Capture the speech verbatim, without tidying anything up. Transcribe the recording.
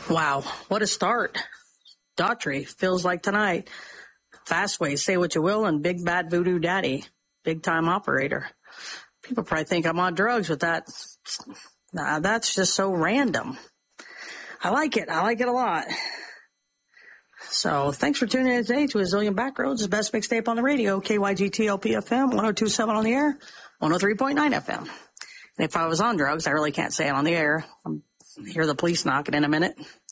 Wow, what a start. Daughtry, feels like tonight. Fastway, say what you will, and Big Bad Voodoo Daddy, big time operator. People probably think I'm on drugs, but that, nah, that's just so random. I like it. I like it a lot. So thanks for tuning in today to A Zillion Backroads, the best mixtape on the radio, K Y G T L P F M, one oh two point seven on the air, one oh three point nine F M. And if I was on drugs, I really can't say it on the air. I'll hear the police knocking in a minute.